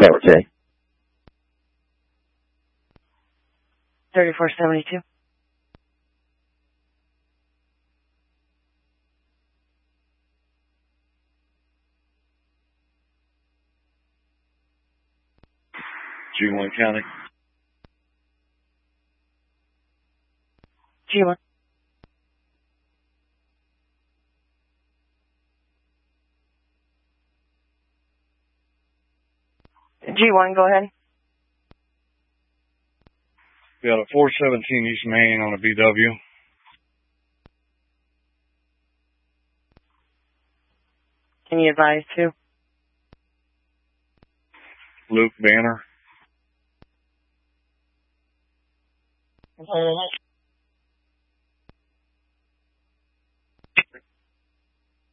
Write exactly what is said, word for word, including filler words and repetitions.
Tower J. thirty-four seventy-two. G one County. G one. G one, go ahead. We got a four seventeen East Main on a B W. Can you advise too? Luke Banner. Okay.